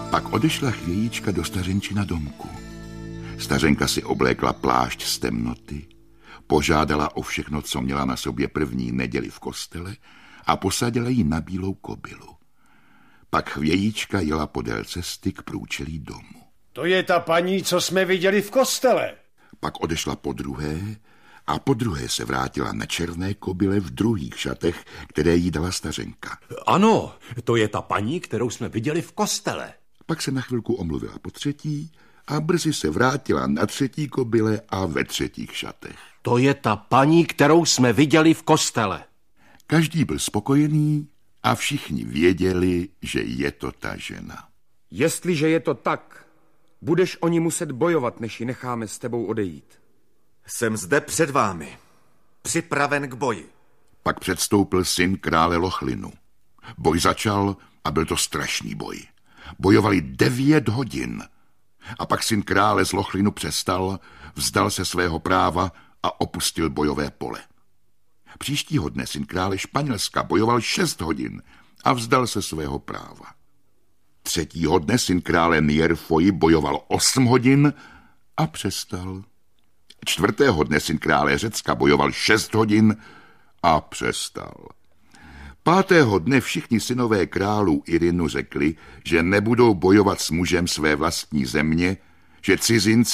Pak odešla chvějíčka do stařenčina domku. Stařenka si oblékla plášť z temnoty, požádala o všechno, co měla na sobě první neděli v kostele a posadila ji na bílou kobylu. Pak chvějíčka jela podél cesty k průčelí domu. To je ta paní, co jsme viděli v kostele. Pak odešla podruhé a podruhé se vrátila na černé kobyle v druhých šatech, které jí dala stařenka. Ano, to je ta paní, kterou jsme viděli v kostele. Pak se na chvilku omluvila po třetí a brzy se vrátila na třetí kobyle a ve třetích šatech. To je ta paní, kterou jsme viděli v kostele. Každý byl spokojený a všichni věděli, že je to ta žena. Jestliže je to tak, budeš o ní muset bojovat, než ji necháme s tebou odejít. Jsem zde před vámi, připraven k boji. Pak předstoupil syn krále Lochlinu. Boj začal a byl to strašný boj. Bojovali 9 hodin. A pak syn krále z Lochlinu přestal, vzdal se svého práva a opustil bojové pole. Příštího dne syn krále Španělska bojoval 6 hodin a vzdal se svého práva. Třetího dne syn krále Mierfoji bojoval 8 hodin a přestal. Čtvrtého dne syn krále Řecka bojoval 6 hodin a přestal. 5. dne všichni synové králů Irinu řekli, že nebudou bojovat s mužem své vlastní země, že cizinci